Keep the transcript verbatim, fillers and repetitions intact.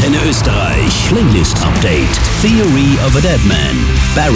Antenne Österreich Playlist Update. Theory of a Deadman.